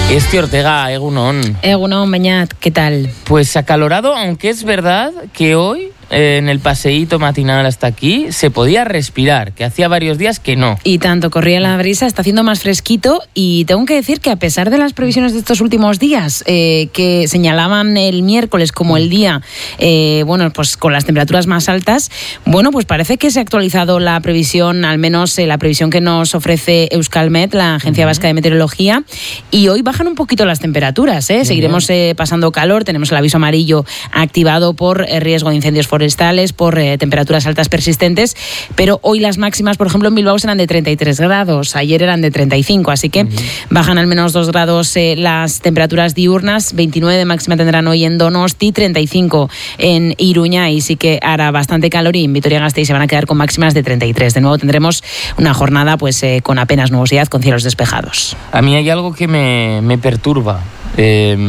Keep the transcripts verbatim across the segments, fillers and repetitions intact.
Este Ortega, Egunon. Egunon, Beñat, ¿qué tal? Pues acalorado, aunque es verdad que hoy, eh, en el paseíto matinal hasta aquí, se podía respirar, que hacía varios días que no. Y tanto, corría la brisa, está haciendo más fresquito y tengo que decir que a pesar de las previsiones de estos últimos días, eh, que señalaban el miércoles como el día, eh, bueno, pues con las temperaturas más altas, bueno, pues parece que se ha actualizado la previsión, al menos eh, la previsión que nos ofrece Euskalmet, la Agencia uh-huh. Vasca de Meteorología, y hoy bajan un poquito las temperaturas, ¿eh? Uh-huh. Seguiremos eh, pasando calor, tenemos el aviso amarillo activado por eh, riesgo de incendios forestales, por eh, temperaturas altas persistentes, pero hoy las máximas, por ejemplo, en Bilbao serán de treinta y tres grados, ayer eran de treinta y cinco, así que uh-huh. bajan al menos dos grados eh, las temperaturas diurnas, veintinueve de máxima tendrán hoy en Donosti, treinta y cinco en Iruña, y sí que hará bastante calor, y en Vitoria-Gasteiz se van a quedar con máximas de treinta y tres. De nuevo tendremos una jornada pues eh, con apenas nubosidad, con cielos despejados. A mí hay algo que me, me perturba. Eh,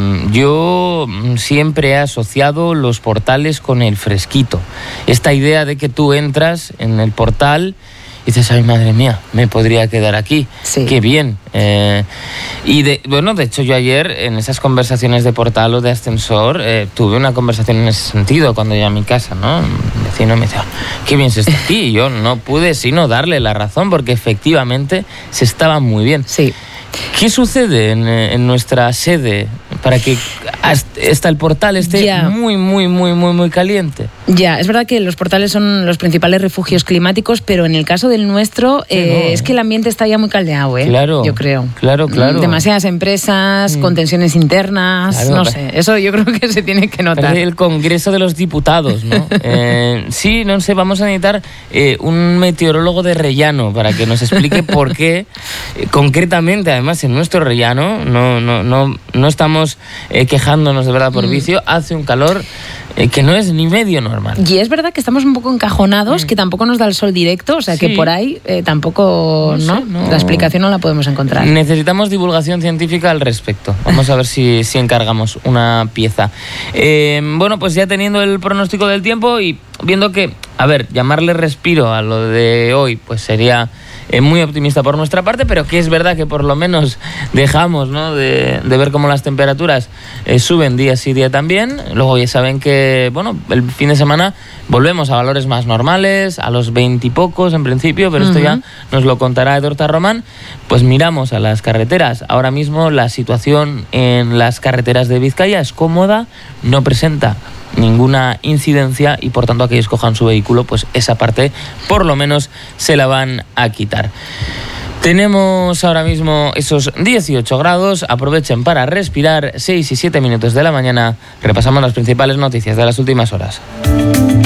yo siempre he asociado los portales con el fresquito. Esta idea de que tú entras en el portal y dices, ay, madre mía, me podría quedar aquí. Sí. Qué bien. Eh, y de, bueno, de hecho yo ayer en esas conversaciones de portal o de ascensor eh, tuve una conversación en ese sentido cuando llegué a mi casa, ¿no? El vecino me decía, qué bien se está aquí. Y yo no pude sino darle la razón porque efectivamente se estaba muy bien. Sí. ¿Qué sucede en, en nuestra sede para que hasta el portal esté yeah. muy, muy, muy, muy, muy caliente? Ya, es verdad que los portales son los principales refugios climáticos, pero en el caso del nuestro eh, no, eh. es que el ambiente está ya muy caldeado, ¿eh? Claro, yo creo. Claro, claro. Demasiadas empresas, mm. con tensiones internas, claro, no sé. Eso yo creo que se tiene que notar. El Congreso de los Diputados, ¿no? eh, sí, no sé, vamos a necesitar eh, un meteorólogo de Rellano para que nos explique por qué, eh, concretamente, además, en nuestro Rellano, no, no, no, no estamos eh, quejándonos de verdad por mm. vicio, hace un calor eh, que no es ni medio normal. Y es verdad que estamos un poco encajonados, mm. que tampoco nos da el sol directo, o sea sí. que por ahí eh, tampoco, no, sé, ¿no? no, la explicación no la podemos encontrar. Necesitamos divulgación científica al respecto. Vamos a ver si, si encargamos una pieza. Eh, bueno, pues ya teniendo el pronóstico del tiempo y viendo que, a ver, llamarle respiro a lo de hoy, pues sería Eh, muy optimista por nuestra parte, pero que es verdad que por lo menos dejamos, ¿no? de, de ver cómo las temperaturas eh, suben día sí día también. Luego ya saben que, bueno, el fin de semana volvemos a valores más normales, a los veintipocos en principio, pero uh-huh. esto ya nos lo contará Edorta Román. Pues miramos a las carreteras. Ahora mismo la situación en las carreteras de Vizcaya es cómoda, no presenta ninguna incidencia y por tanto aquellos que cojan su vehículo, pues esa parte por lo menos se la van a quitar. Tenemos ahora mismo esos dieciocho grados, aprovechen para respirar. Seis y siete minutos de la mañana, repasamos las principales noticias de las últimas horas.